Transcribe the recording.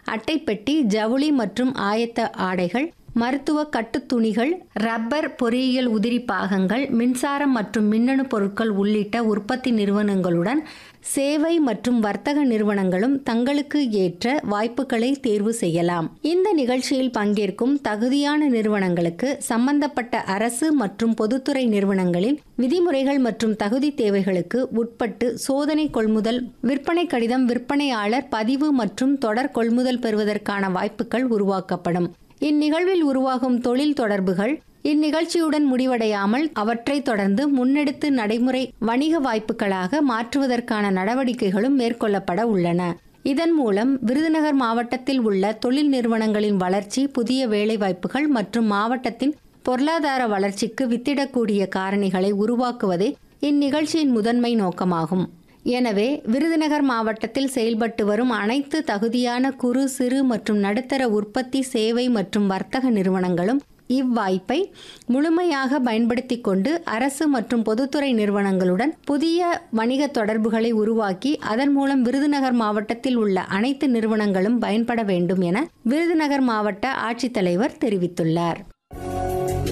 அட்டைப்பெட்டி, ஜவுளி மற்றும் ஆயத்த ஆடைகள், மருத்துவ கட்டுத் துணிகள், ரப்பர், பொறியியல் உதிரி பாகங்கள், மின்சாரம் மற்றும் மின்னணு பொருட்கள் உள்ளிட்ட உற்பத்தி நிறுவனங்களுடன் சேவை மற்றும் வர்த்தக நிறுவனங்களும் தங்களுக்கு ஏற்ற வாய்ப்புகளை தேர்வு செய்யலாம். இந்த நிகழ்ச்சியில் பங்கேற்கும் தகுதியான நிறுவனங்களுக்கு சம்பந்தப்பட்ட அரசு மற்றும் பொதுத்துறை நிறுவனங்களின் விதிமுறைகள் மற்றும் தகுதி தேவைகளுக்கு உட்பட்டு சோதனை கொள்முதல், விற்பனை கடிதம், விற்பனையாளர் பதிவு மற்றும் தொடர் கொள்முதல் பெறுவதற்கான வாய்ப்புகள் உருவாக்கப்படும். இந்நிகழ்வில் உருவாகும் தொழில் தொடர்புகள் இந்நிகழ்ச்சியுடன் முடிவடையாமல் அவற்றை தொடர்ந்து முன்னெடுத்து நடைமுறை வணிக வாய்ப்புகளாக மாற்றுவதற்கான நடவடிக்கைகளும் மேற்கொள்ளப்பட உள்ளன. இதன் மூலம் விருதுநகர் மாவட்டத்தில் உள்ள தொழில் நிறுவனங்களின் வளர்ச்சி, புதிய வேலைவாய்ப்புகள் மற்றும் மாவட்டத்தின் பொருளாதார வளர்ச்சிக்கு வித்திடக்கூடிய காரணிகளை உருவாக்குவதே இந்நிகழ்ச்சியின் முதன்மை நோக்கமாகும். எனவே விருதுநகர் மாவட்டத்தில் செயல்பட்டு வரும் அனைத்து தகுதியான குறு, சிறு மற்றும் நடுத்தர உற்பத்தி, சேவை மற்றும் வர்த்தக நிறுவனங்களும் இவ்வாய்ப்பை முழுமையாக பயன்படுத்திக் கொண்டு அரசு மற்றும் பொதுத்துறை நிறுவனங்களுடன் புதிய வணிக தொடர்புகளை உருவாக்கி அதன் மூலம் விருதுநகர் மாவட்டத்தில் உள்ள அனைத்து நிறுவனங்களும் பயன்பட வேண்டும் என விருதுநகர் மாவட்ட ஆட்சித்தலைவர் தெரிவித்துள்ளார்.